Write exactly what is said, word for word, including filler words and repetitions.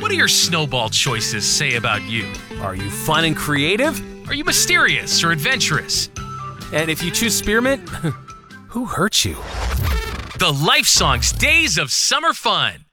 What do your snowball choices say about you? Are you fun and creative? Are you mysterious or adventurous? And if you choose spearmint, who hurt you? The Life Songs Days of Summer Fun.